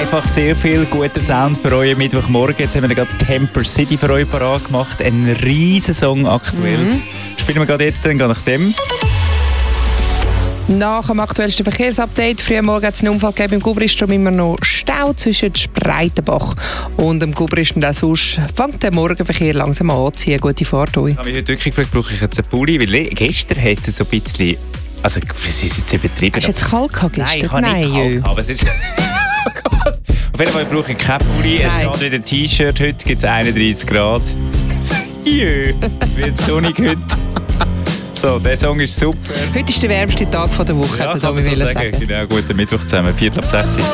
einfach sehr viel guter Sound für euch Mittwochmorgen. Jetzt haben wir gerade Temper City für euch parat gemacht. Ein riesen Song aktuell. Spielen wir gerade jetzt dann nach dem. Nach dem aktuellsten Verkehrsupdate. Früh am Morgen hat es einen Unfall gegeben im Gubristrum, immer noch Stau zwischen Spreitenbach und dem Gubristrum. Auch sonst fängt der Morgenverkehr langsam an zu ziehen. Gute Fahrt euch. Ich habe mich heute wirklich gefragt, brauche ich jetzt einen Pulli? Weil gestern hat es so ein bisschen... Also, es ist jetzt übertrieben. Hast du jetzt kalt gehabt gestern? Nein, ich habe nicht kalt, aber es ist... Auf jeden Fall brauche ich keinen Pulli. Es geht wieder ein T-Shirt. Heute gibt es 31 Grad. Jö, wird sonnig heute. So, der Song ist super. Heute ist der wärmste Tag der Woche, Ja, hätte kann man so sagen. sagen. Genau, guten Mittwoch zusammen. 4:06.